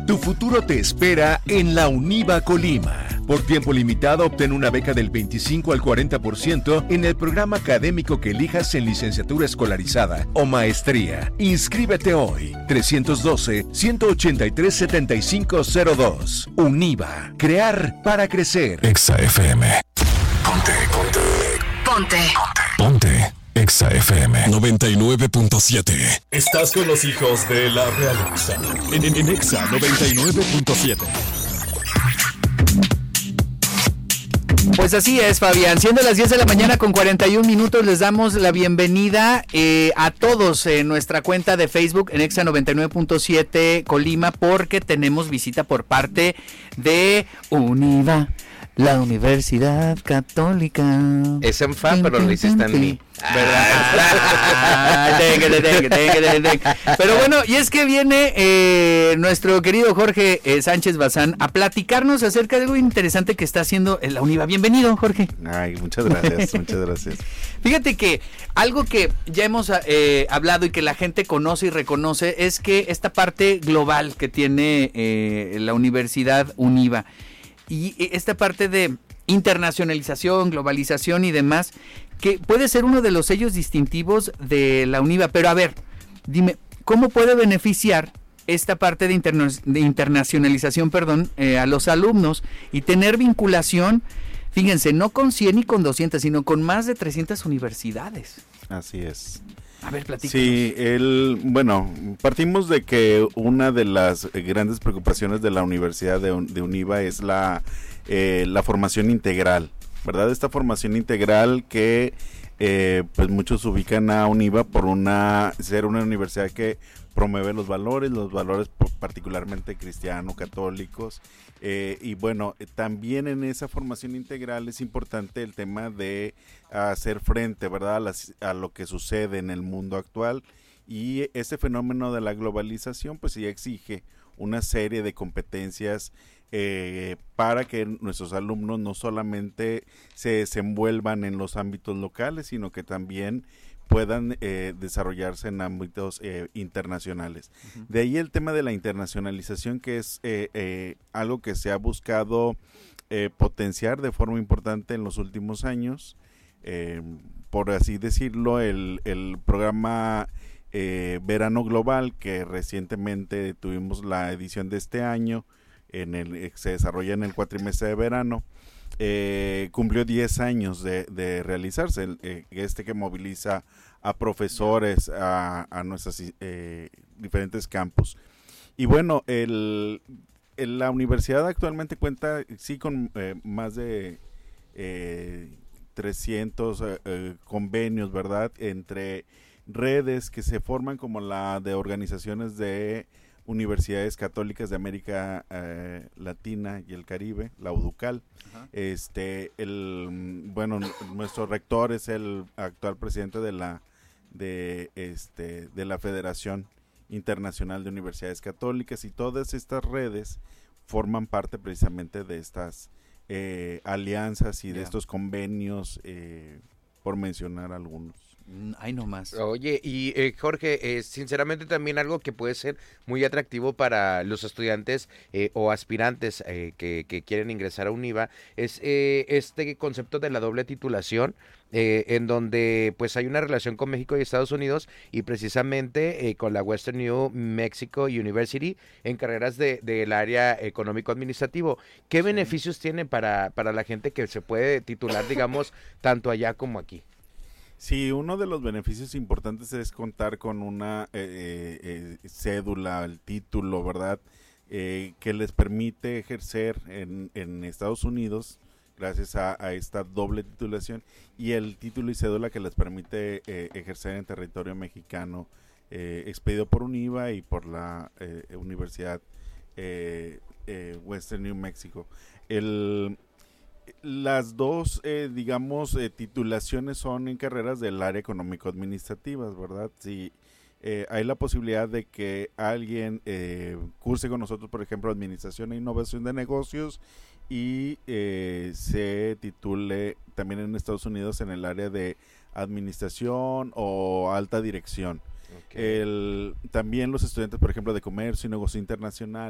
Tu futuro te espera en la UNIVA Colima. Por tiempo limitado, obtén una beca del 25 al 40% en el programa académico que elijas en licenciatura escolarizada o maestría. Inscríbete hoy. 312-183-7502. UNIVA. Crear para crecer. Exa FM. Ponte. Exa FM 99.7. Estás con los hijos de la realeza. En Exa 99.7. Pues así es, Fabián. Siendo las 10 de la mañana con 41 minutos, les damos la bienvenida a todos en nuestra cuenta de Facebook en Exa 99.7 Colima, porque tenemos visita por parte de UNIVA, la Universidad Católica. Es en fa, pero lo hiciste en mi. ¿Verdad? Pero bueno, y es que viene nuestro querido Jorge Sánchez Bazán a platicarnos acerca de algo interesante que está haciendo en la UNIVA. Bienvenido, Jorge. Ay, muchas gracias. Fíjate que algo que ya hemos hablado y que la gente conoce y reconoce es que esta parte global que tiene la Universidad UNIVA y esta parte de internacionalización, globalización y demás, que puede ser uno de los sellos distintivos de la UNIVA. Pero a ver, dime, ¿cómo puede beneficiar esta parte de internacionalización, a los alumnos y tener vinculación, fíjense, no con 100 ni con 200, sino con más de 300 universidades? Así es. A ver, platícanos. Sí, partimos de que una de las grandes preocupaciones de la Universidad de UNIVA es la formación integral, ¿verdad? Esta formación integral que pues muchos ubican a UNIVA por ser una universidad que promueve los valores particularmente cristiano-católicos, y bueno, también en esa formación integral es importante el tema de hacer frente, ¿verdad?, a lo que sucede en el mundo actual, y este fenómeno de la globalización pues sí exige una serie de competencias para que nuestros alumnos no solamente se desenvuelvan en los ámbitos locales, sino que también puedan desarrollarse en ámbitos internacionales. Uh-huh. De ahí el tema de la internacionalización, que es algo que se ha buscado potenciar de forma importante en los últimos años. Por así decirlo, el programa Verano Global, que recientemente tuvimos la edición de este año, se desarrolla en el cuatrimestre de verano, cumplió 10 años de realizarse, que moviliza a profesores a nuestros diferentes campus. Y bueno, la universidad actualmente cuenta sí con más de 300 convenios, ¿verdad?, entre redes que se forman, como la de organizaciones de universidades católicas de América Latina y el Caribe, la UDUCAL. Uh-huh. Nuestro rector es el actual presidente de la Federación Internacional de Universidades Católicas, y todas estas redes forman parte precisamente de estas alianzas y de estos convenios, por mencionar algunos. Ay, no más. Oye, y Jorge, sinceramente también algo que puede ser muy atractivo para los estudiantes o aspirantes que quieren ingresar a UNIVA es este concepto de la doble titulación, en donde pues hay una relación con México y Estados Unidos, y precisamente con la Western New Mexico University en carreras del área económico-administrativo. ¿Qué beneficios tiene para la gente que se puede titular, digamos, tanto allá como aquí? Sí, uno de los beneficios importantes es contar con una cédula, el título, ¿verdad?, que les permite ejercer en Estados Unidos gracias a esta doble titulación, y el título y cédula que les permite ejercer en territorio mexicano, expedido por UNIVA y por la Universidad Western New Mexico. Las dos, titulaciones son en carreras del área económico-administrativas, ¿verdad? Si hay la posibilidad de que alguien curse con nosotros, por ejemplo, Administración e Innovación de Negocios, y se titule también en Estados Unidos en el área de Administración o Alta Dirección. Okay. También los estudiantes, por ejemplo, de Comercio y Negocio Internacional